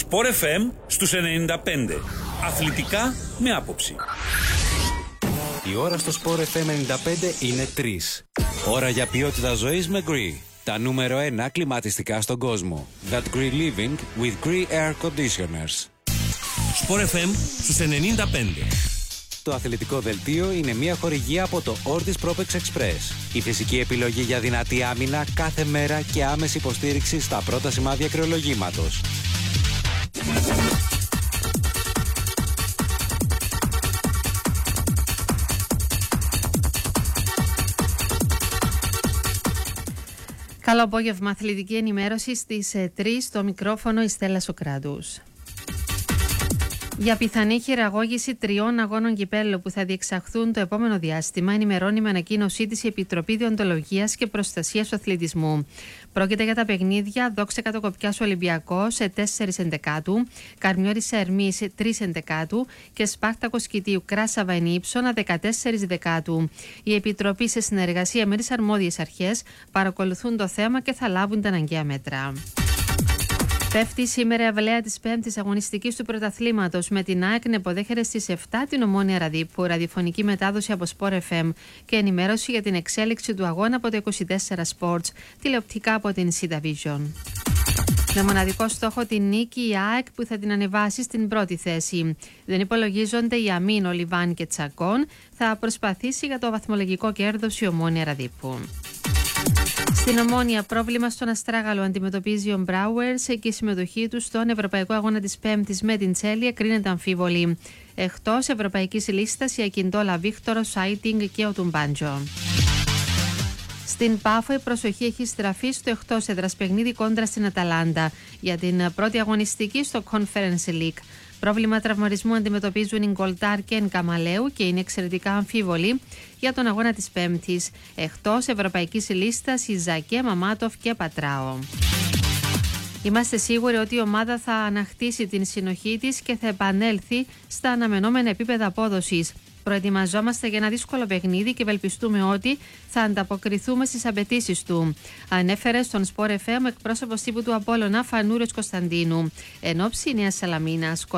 Sport FM στους 95. Αθλητικά με άποψη. Η ώρα στο Sport FM 95 είναι 3. Ώρα για ποιότητα ζωής με Gree. Τα νούμερο 1 κλιματιστικά στον κόσμο. That Gree Living with Gree Air Conditioners. Sport FM στους 95. Το αθλητικό δελτίο είναι μια χορηγία από το Ortis Propex Express. Η φυσική επιλογή για δυνατή άμυνα κάθε μέρα και άμεση υποστήριξη στα πρώτα σημάδια κρεολογήματος. Καλό απόγευμα, αθλητική ενημέρωση στις 3 στο μικρόφωνο η Στέλλα Σοκράτους. Για πιθανή χειραγώγηση 3 αγώνων κυπέλλου που θα διεξαχθούν το επόμενο διάστημα, ενημερώνει με ανακοίνωσή της η Επιτροπή Διοντολογίας και Προστασίας του Αθλητισμού. Πρόκειται για τα παιχνίδια Δόξα Κατοκοπιάς Ολυμπιακός 4 Ενδεκάτου, Καρμιώρης Ερμής 3 Ενδεκάτου και Σπάρτακος Κητίου Κράσαβα Ενίψωνα 14 Δεκάτου. Η Επιτροπή, σε συνεργασία με τις αρμόδιες αρχές, παρακολουθούν το θέμα και θα λάβουν τα αναγκαία μέτρα. Πέφτει σήμερα η αυλαία της 5ης αγωνιστικής του πρωταθλήματος, με την ΑΕΚ να υποδέχεται στις 7 την Ομόνοια Ραδίππου, ραδιοφωνική μετάδοση από Sport FM και ενημέρωση για την εξέλιξη του αγώνα από το 24 Sports, τηλεοπτικά από την Sida Vision. Με μοναδικό στόχο την νίκη, η ΑΕΚ που θα την ανεβάσει στην πρώτη θέση. Δεν υπολογίζονται οι Αμίν, ο Λιβάν και Τσακών, θα προσπαθήσει για το βαθμολογικό κέρδος η Ομόνοια Ραδίππου. Στην Ομόνοια, πρόβλημα στον Αστράγαλο αντιμετωπίζει ο Μπράουερς και η συμμετοχή του στον Ευρωπαϊκό Αγώνα της Πέμπτης με την Τσέλια κρίνεται αμφίβολη. Εκτός ευρωπαϊκής λίστας, η Ακιντόλα Βίκτορο, Σάιτινγκ και ο Τουμπάντζο. Στην Πάφο, η προσοχή έχει στραφεί στο εκτός έδρας παιχνίδι κόντρα στην Αταλάντα για την πρώτη αγωνιστική στο Conference League. Πρόβλημα τραυματισμού αντιμετωπίζουν οι Γκολτάρ και Καμαλέου και είναι εξαιρετικά αμφίβολοι για τον αγώνα της Πέμπτης. Εκτός ευρωπαϊκής λίστας, η Ζακέ, Μαμάτοφ και Πατράο. Είμαστε σίγουροι ότι η ομάδα θα ανακτήσει την συνοχή της και θα επανέλθει στα αναμενόμενα επίπεδα απόδοσης. Προετοιμαζόμαστε για ένα δύσκολο παιχνίδι και ευελπιστούμε ότι θα ανταποκριθούμε στις απαιτήσεις του. Ανέφερε στον Sport FM εκπρόσωπος τύπου του Απόλλωνα Φανούριος Κωνσταντίνου. Εν όψη Νέας Σαλαμίνας.